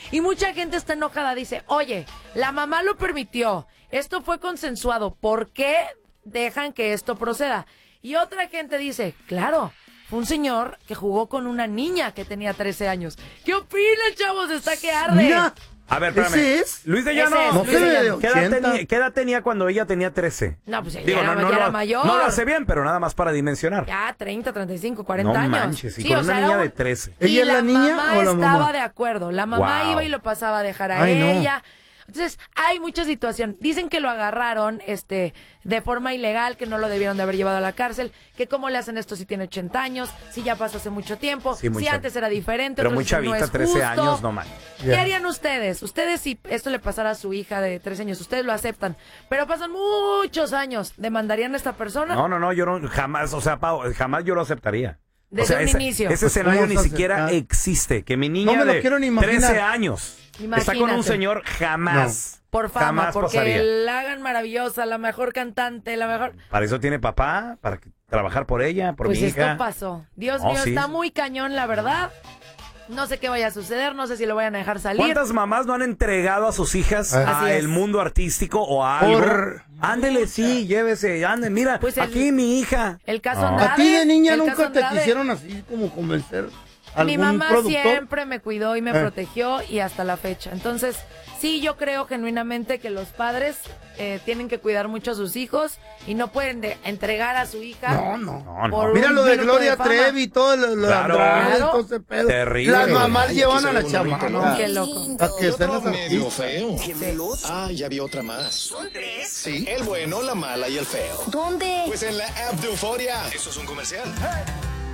Y mucha gente está enojada, dice, oye, la mamá lo permitió, esto fue consensuado, ¿por qué dejan que esto proceda? Y otra gente dice, claro, fue un señor que jugó con una niña que tenía 13 años. ¿Qué opinan, chavos? Está que arde. Mira. A ver, espérame. ¿Ese es? Luis de Llano. No se ve de 80. ¿Qué edad tenía cuando ella tenía 13? No, pues Digo, ella era mayor. No lo hace bien, pero nada más para dimensionar. Ya, 30, 35, 40 no años. Manches, y Sí, con o una sea, niña de 13. Y ¿Ella es la niña mamá o la mamá? estaba de acuerdo. La mamá Wow. iba y lo pasaba a dejar a Ay, no. ella. Entonces, hay mucha situación. Dicen que lo agarraron de forma ilegal, que no lo debieron de haber llevado a la cárcel, que cómo le hacen esto si tiene 80 años, si ya pasó hace mucho tiempo, Sí, muy si antes era diferente. Pero otros muy dicen, no chavita, es 13 justo. años, no man. ¿Qué harían ustedes? Ustedes, si esto le pasara a su hija de 13 años, ustedes lo aceptan, pero pasan muchos años, ¿demandarían a esta persona? No, yo no, jamás, o sea, Pau, jamás yo lo aceptaría. Desde o sea, un inicio. Ese Pues, escenario ¿cómo ni vas a siquiera aceptar? existe. Que mi No niña me lo de quiero ni imaginar. 13 años está con un Imagínate. señor, jamás. Por fama, jamás porque pasaría. la hagan maravillosa, la mejor cantante, la mejor... Para eso tiene papá, para trabajar por ella, por Pues mi esto hija. pasó. Dios Oh, mío, sí. está muy cañón, la verdad. No sé qué vaya a suceder, no sé si lo vayan a dejar salir. ¿Cuántas mamás no han entregado a sus hijas Así a es. el mundo artístico o a algo? Ándele, sí, llévese, ándele, mira, Pues aquí mi hija. El caso No. Andrade. ¿A ti de niña el caso nunca te Andrade. quisieron así como convencer algún Mi mamá productor? siempre me cuidó y me protegió y hasta la fecha. Entonces, sí, yo creo genuinamente que los padres tienen que cuidar mucho a sus hijos y no pueden entregar a su hija. No. por Mira un lo de minuto Gloria fama. Trevi y todo lo de Claro. Andrade, Claro. todo ese pedo. Terrible. Las mamás Ay, llevan aquí a la se ve uno chamaca, rico, ¿no? Qué loco. Para que sean las Medio artistas. feo. Ah, ya vi otra más. ¿Son tres? Sí, el bueno, la mala y el feo. ¿Dónde? Pues en la app de Euforia. Eso es un comercial.